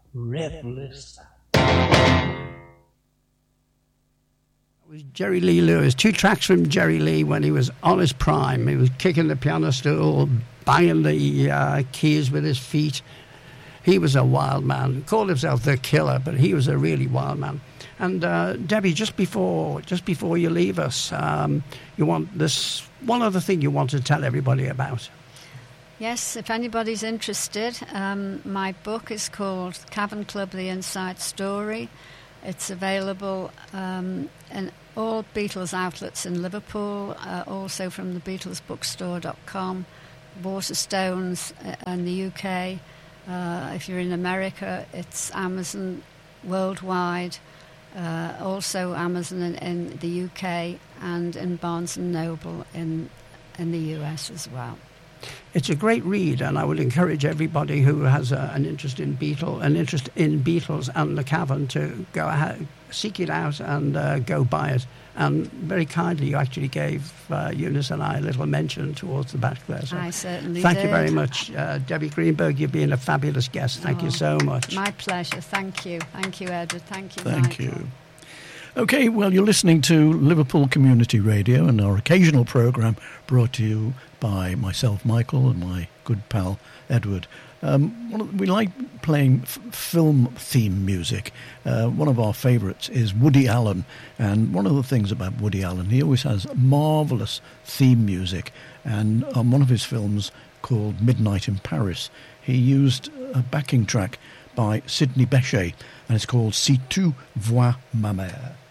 Revelista. It was Jerry Lee Lewis. 2 tracks from Jerry Lee when he was on his prime. He was kicking the piano stool, banging the keys with his feet. He was a wild man. He called himself the Killer, but he was a really wild man. And Debbie, just before you leave us, you want this one other thing you want to tell everybody about. Yes, if anybody's interested, my book is called Cavern Club: The Inside Story. It's available in all Beatles outlets in Liverpool, also from the BeatlesBookstore.com, Waterstones in the UK. If you're in America, it's Amazon worldwide, also Amazon in the UK, and in Barnes & Noble in the US as well. It's a great read, and I would encourage everybody who has an interest in Beatles and the Cavern to go ahead, seek it out and go buy it. And very kindly, you actually gave Eunice and I a little mention towards the back there. So I certainly thank did. you very much, Debbie Greenberg. You've been a fabulous guest. Thank you so much. My pleasure. Thank you. Thank you, Edward. Thank you, Thank Michael. you. OK, well, you're listening to Liverpool Community Radio and our occasional programme brought to you by myself, Michael, and my good pal, Edward. We like playing film theme music. One of our favourites is Woody Allen, and one of the things about Woody Allen, he always has marvellous theme music, and on one of his films called Midnight in Paris, he used a backing track by Sidney Bechet, and it's called Si tu vois ma mère.